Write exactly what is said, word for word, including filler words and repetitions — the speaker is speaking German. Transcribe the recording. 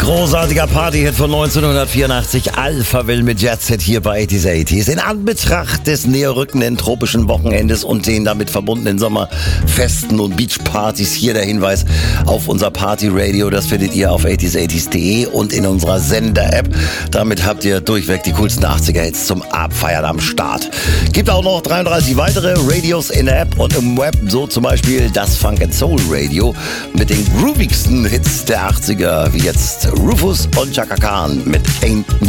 Großartiger Partyhit von neunzehnhundertvierundachtzig, Alphaville mit Jet Set hier bei achtzig achtzig. In Anbetracht des näher rückenden tropischen Wochenendes und den damit verbundenen Sommerfesten und Beachpartys hier der Hinweis auf unser Partyradio. Das findet ihr auf achtzig achtzig punkt de und in unserer Sender-App. Damit habt ihr durchweg die coolsten achtziger-Hits zum Abfeiern am Start. Gibt auch noch dreiunddreißig weitere Radios in der App und im Web, so zum Beispiel das Funk and Soul Radio mit den groovigsten Hits der achtziger, wie jetzt Rufus und Chaka Khan mit Ain't No